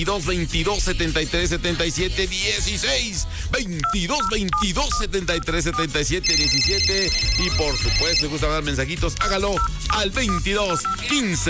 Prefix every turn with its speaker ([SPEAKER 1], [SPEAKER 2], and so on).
[SPEAKER 1] 22 73 77 16 22 73 77 17 y por supuesto si gusta dar mensajitos hágalo al 22 15